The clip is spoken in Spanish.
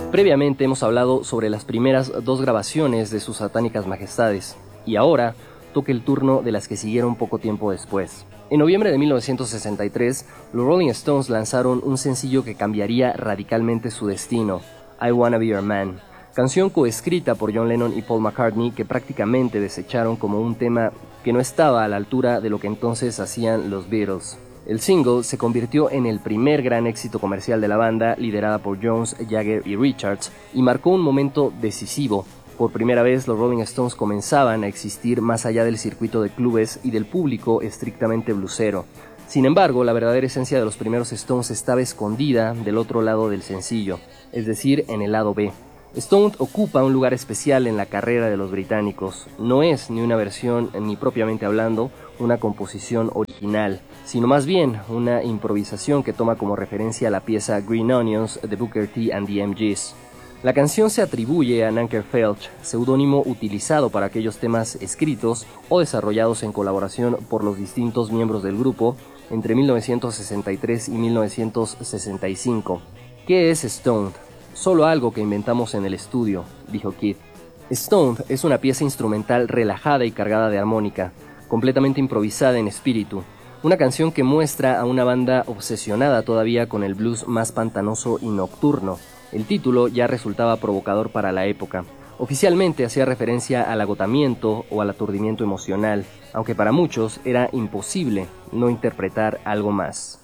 Previamente hemos hablado sobre las primeras dos grabaciones de sus satánicas majestades, y ahora toca el turno de las que siguieron poco tiempo después. En noviembre de 1963, los Rolling Stones lanzaron un sencillo que cambiaría radicalmente su destino, I Wanna Be Your Man, canción coescrita por John Lennon y Paul McCartney que prácticamente desecharon como un tema que no estaba a la altura de lo que entonces hacían los Beatles. El single se convirtió en el primer gran éxito comercial de la banda, liderada por Jones, Jagger y Richards, y marcó un momento decisivo. Por primera vez, los Rolling Stones comenzaban a existir más allá del circuito de clubes y del público estrictamente blusero. Sin embargo, la verdadera esencia de los primeros Stones estaba escondida del otro lado del sencillo, es decir, en el lado B. Stoned ocupa un lugar especial en la carrera de los británicos. No es ni una versión, ni propiamente hablando, una composición original, sino más bien una improvisación que toma como referencia la pieza Green Onions de Booker T and the MGs. La canción se atribuye a Nanker Felch, seudónimo utilizado para aquellos temas escritos o desarrollados en colaboración por los distintos miembros del grupo entre 1963 y 1965. ¿Qué es Stoned? Solo algo que inventamos en el estudio, dijo Keith. Stoned es una pieza instrumental relajada y cargada de armónica, completamente improvisada en espíritu. Una canción que muestra a una banda obsesionada todavía con el blues más pantanoso y nocturno. El título ya resultaba provocador para la época. Oficialmente hacía referencia al agotamiento o al aturdimiento emocional, aunque para muchos era imposible no interpretar algo más.